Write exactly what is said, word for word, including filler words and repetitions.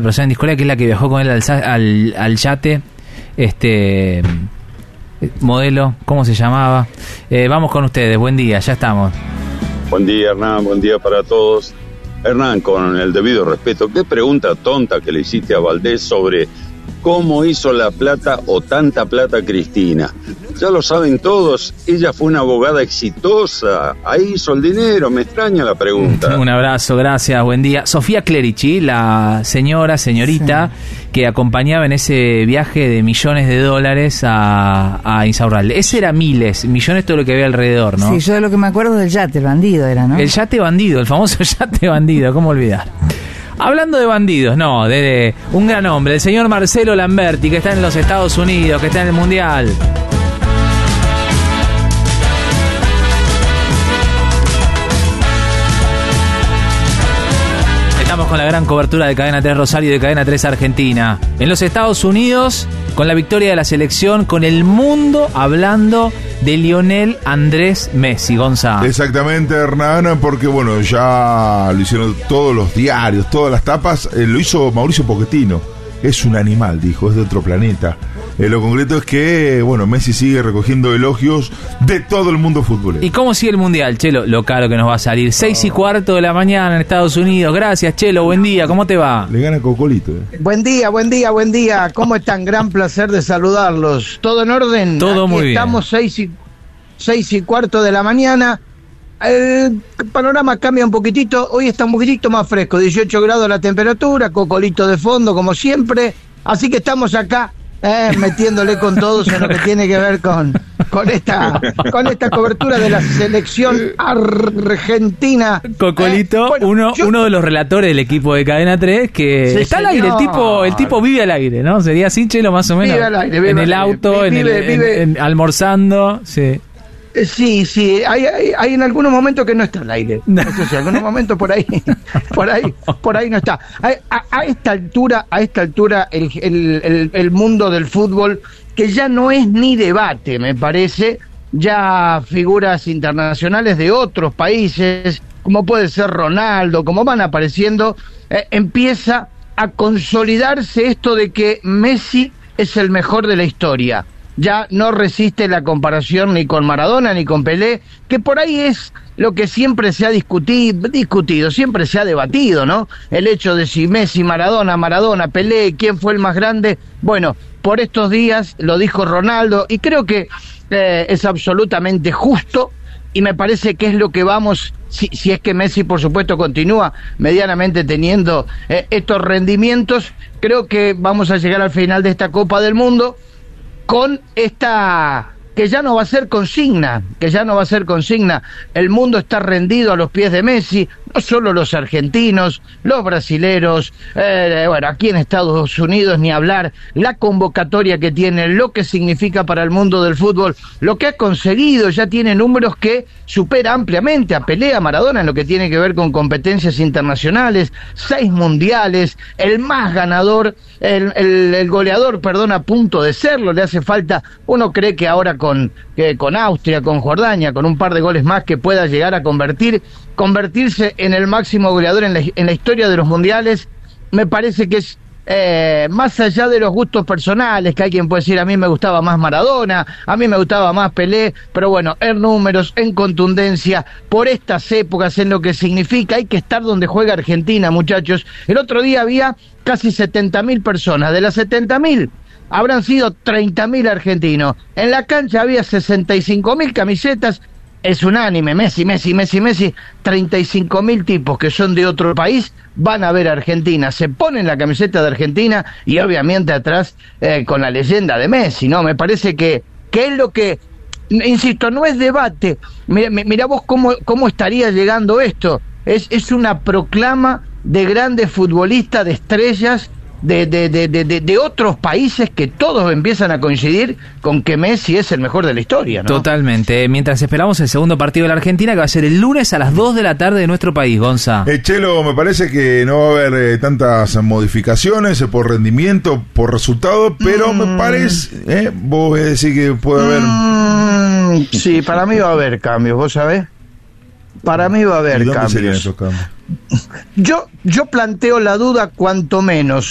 La persona en Discolia, que es la que viajó con él al, al, al yate, este modelo, ¿cómo se llamaba? Eh, vamos con ustedes, buen día, ya estamos. Buen día, Hernán, buen día para todos. Hernán, con el debido respeto, ¿qué pregunta tonta que le hiciste a Valdés sobre cómo hizo la plata o tanta plata Cristina? Ya lo saben todos, ella fue una abogada exitosa, ahí hizo el dinero, me extraña la pregunta. Un abrazo, gracias, buen día. Sofía Clerici, la señora, señorita, sí, que acompañaba en ese viaje de millones de dólares a, a Insaurralde. Ese era miles, millones todo lo que había alrededor, ¿no? Sí, yo de lo que me acuerdo del yate, el bandido era, ¿no? El yate bandido, el famoso yate bandido, ¿cómo olvidar? Hablando de bandidos, no, de, de un gran hombre, el señor Marcelo Lamberti, que está en los Estados Unidos, que está en el Mundial. Estamos con la gran cobertura de Cadena tres Rosario y de Cadena tres Argentina. En los Estados Unidos, con la victoria de la selección, con el mundo hablando de Lionel Andrés Messi, Gonzalo. Exactamente, Hernán, porque bueno, ya lo hicieron todos los diarios, todas las tapas, eh, lo hizo Mauricio Pochettino. Es un animal, dijo, es de otro planeta. Eh, lo concreto es que, bueno, Messi sigue recogiendo elogios de todo el mundo futbolero. ¿Y cómo sigue el Mundial, Chelo? Lo caro que nos va a salir. Seis y cuarto de la mañana en Estados Unidos. Gracias, Chelo, buen día, ¿cómo te va? Le gana Cocolito. Eh. Buen día, buen día, buen día. ¿Cómo están? Gran placer de saludarlos. ¿Todo en orden? Todo Aquí muy bien. Estamos seis y, seis y cuarto de la mañana. El panorama cambia un poquitito. Hoy está un poquitito más fresco. dieciocho grados la temperatura, Cocolito de fondo, como siempre. Así que estamos acá eh, metiéndole con todos en lo que tiene que ver con, con, esta, con esta cobertura de la selección argentina. Cocolito, eh, bueno, uno, yo... uno de los relatores del equipo de Cadena tres, que sí, está señor. al aire, el tipo, el tipo vive al aire, ¿no? Sería así, Chelo, más o menos. Vive al aire, vive en al el aire. auto, Vive, en el, vive. en, en, almorzando, sí. Sí, sí, hay, hay, hay en algunos momentos que no está al aire. No. Eso sí, algunos momentos por ahí, por ahí, por ahí no está. A, a, a esta altura, a esta altura, el, el, el, el mundo del fútbol, que ya no es ni debate, me parece, ya figuras internacionales de otros países, como puede ser Ronaldo, como van apareciendo, eh, empieza a consolidarse esto de que Messi es el mejor de la historia. Ya no resiste la comparación ni con Maradona ni con Pelé, que por ahí es lo que siempre se ha discutido, discutido, siempre se ha debatido, ¿no? El hecho de si Messi, Maradona, Maradona, Pelé, ¿quién fue el más grande? Bueno, por estos días lo dijo Ronaldo y creo que eh, es absolutamente justo y me parece que es lo que vamos, si, si es que Messi por supuesto continúa medianamente teniendo eh, estos rendimientos, creo que vamos a llegar al final de esta Copa del Mundo con esta, que ya no va a ser consigna, que ya no va a ser consigna, el mundo está rendido a los pies de Messi, no solo los argentinos, los brasileros, eh, bueno, aquí en Estados Unidos ni hablar, la convocatoria que tiene, lo que significa para el mundo del fútbol, lo que ha conseguido, ya tiene números que supera ampliamente a Pelé, a Maradona en lo que tiene que ver con competencias internacionales, seis mundiales, el más ganador, el, el, el goleador, perdón, a punto de serlo, le hace falta, uno cree que ahora con, que con Austria, con Jordania, con un par de goles más que pueda llegar a convertir, convertirse en el máximo goleador en la, en la historia de los mundiales, me parece que es eh, más allá de los gustos personales, que alguien puede decir a mí me gustaba más Maradona, a mí me gustaba más Pelé, pero bueno, en números, en contundencia, por estas épocas, en lo que significa, hay que estar donde juega Argentina, muchachos. El otro día había casi setenta mil personas, de las setenta mil habrán sido treinta mil argentinos, en la cancha había sesenta y cinco mil camisetas. Es unánime, Messi, Messi, Messi, Messi, treinta y cinco mil tipos que son de otro país van a ver a Argentina, se ponen la camiseta de Argentina y obviamente atrás eh, con la leyenda de Messi, ¿no? Me parece que, que es lo que, insisto, no es debate, mira, mira vos cómo, cómo estaría llegando esto, es, es una proclama de grandes futbolistas, de estrellas, De, de, de, de, de otros países que todos empiezan a coincidir con que Messi es el mejor de la historia, ¿no? Totalmente. Mientras esperamos el segundo partido de la Argentina, que va a ser el lunes a las dos de la tarde de nuestro país, Gonza. Eh, Chelo, me parece que no va a haber eh, tantas modificaciones eh, por rendimiento, por resultado, pero mm. me parece, eh, vos voy a decir que puede haber... Mm, sí, para mí va a haber cambios, ¿vos sabés? Para mí va a haber ¿Y dónde cambios. serían esos cambios? Yo, yo planteo la duda cuanto menos